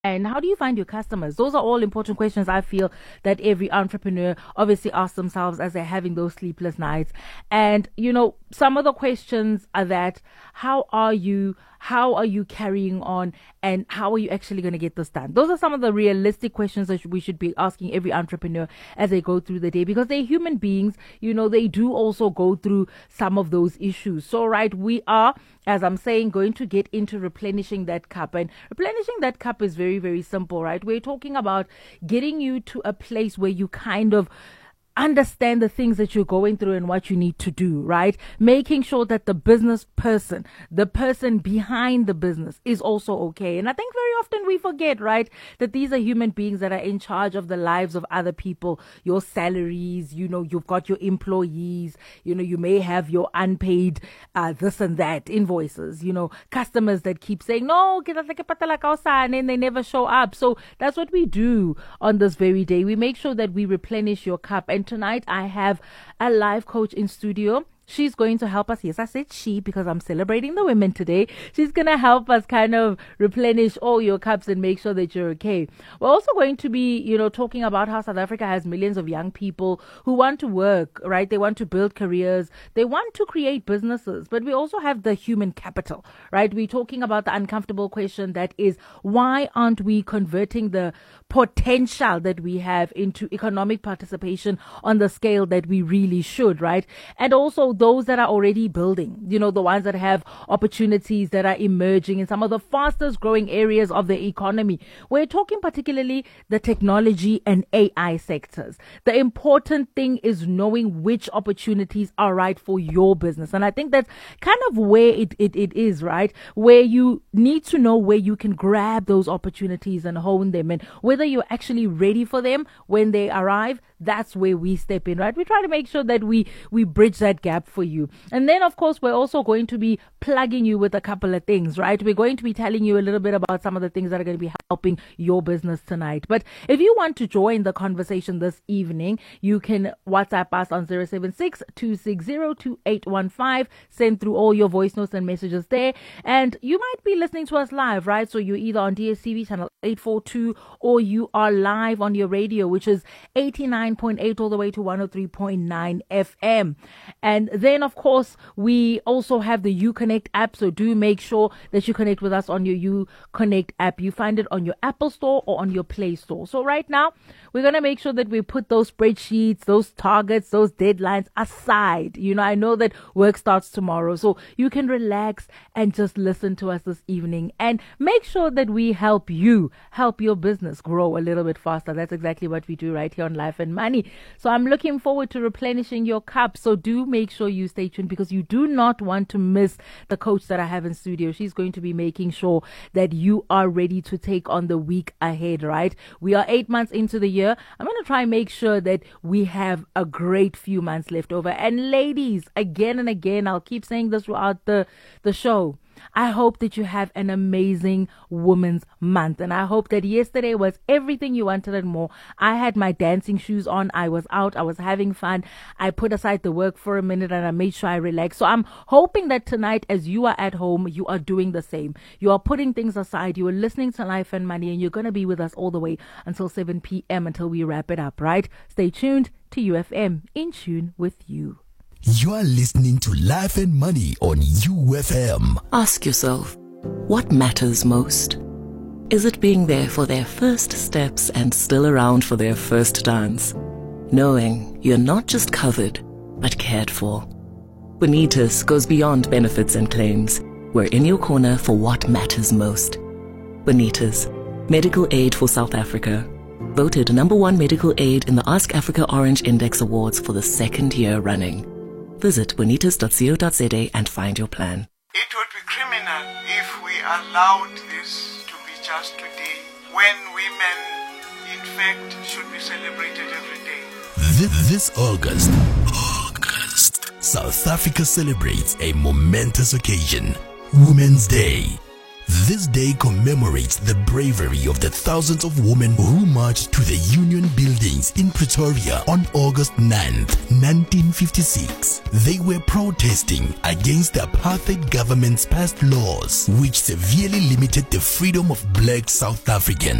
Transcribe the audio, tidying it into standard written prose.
And how do you find your customers? Those are all important questions I feel that every entrepreneur obviously asks themselves as they're having those sleepless nights. And, some of the questions are that how are you carrying on, and how are you actually going to get this done? Those are some of the realistic questions that we should be asking every entrepreneur as they go through the day, because they're human beings. They do also go through some of those issues. So, right, we are, as I'm saying, going to get into replenishing that cup. And replenishing that cup is very, very simple, right? We're talking about getting you to a place where you kind of understand the things that you're going through and what you need to do, right? Making sure that the business person, the person behind the business, is also okay. And I think very often we forget, right, that these are human beings that are in charge of the lives of other people. Your salaries, you've got your employees, you may have your unpaid this and that invoices, customers that keep saying, no, and then they never show up. So that's what we do on this very day. We make sure that we replenish your cup. And tonight I have a life coach in studio. She's going to help us. Yes, I said she because I'm celebrating the women today. She's going to help us kind of replenish all your cups and make sure that you're okay. We're also going to be, talking about how South Africa has millions of young people who want to work, right? They want to build careers. They want to create businesses. But we also have the human capital, right? We're talking about the uncomfortable question that is, why aren't we converting the potential that we have into economic participation on the scale that we really should, right? And also those that are already building, the ones that have opportunities that are emerging in some of the fastest growing areas of the economy. We're talking particularly the technology and AI sectors. The important thing is knowing which opportunities are right for your business. And I think that's kind of where it is, right? Where you need to know where you can grab those opportunities and hone them. And whether you're actually ready for them when they arrive, that's where we step in, right? We try to make sure that we bridge that gap for you. And then, of course, we're also going to be plugging you with a couple of things, right? We're going to be telling you a little bit about some of the things that are going to be helping your business tonight. But if you want to join the conversation this evening, you can WhatsApp us on 076-260-2815. Send through all your voice notes and messages there. And you might be listening to us live, right? So you're either on DSTV channel 842 or you are live on your radio, which is 89.8 all the way to 103.9 FM. And then, of course, we also have the UConnect app. So do make sure that you connect with us on your UConnect app. You find it on your Apple Store or on your Play Store. So right now, we're going to make sure that we put those spreadsheets, those targets, those deadlines aside. I know that work starts tomorrow. So you can relax and just listen to us this evening and make sure that we help your business grow a little bit faster. That's exactly what we do right here on Life and Money. So I'm looking forward to replenishing your cup. So do make sure you stay tuned, because you do not want to miss the coach that I have in studio. She's going to be making sure that you are ready to take on the week ahead, right? We are 8 months into the year. I'm going to try and make sure that we have a great few months left over. And ladies, again and again, I'll keep saying this throughout the show, I hope that you have an amazing Women's Month. And I hope that yesterday was everything you wanted and more. I had my dancing shoes on. I was out. I was having fun. I put aside the work for a minute and I made sure I relaxed. So I'm hoping that tonight, as you are at home, you are doing the same. You are putting things aside. You are listening to Life and Money, and you're going to be with us all the way until 7 p.m. until we wrap it up, right? Stay tuned to UFM, in tune with you. You are listening to Life and Money on UFM. Ask yourself, what matters most? Is it being there for their first steps and still around for their first dance? Knowing you're not just covered, but cared for. Bonitas goes beyond benefits and claims. We're in your corner for what matters most. Bonitas, medical aid for South Africa. Voted #1 medical aid in the Ask Africa Orange Index Awards for the second year running. Visit bonitas.co.za and find your plan. It would be criminal if we allowed this to be just today, when women, in fact, should be celebrated every day. This August, South Africa celebrates a momentous occasion, Women's Day. This day commemorates the bravery of the thousands of women who marched to the Union Buildings in Pretoria on August 9th, 1956. They were protesting against the apartheid government's passed laws, which severely limited the freedom of black South Africans.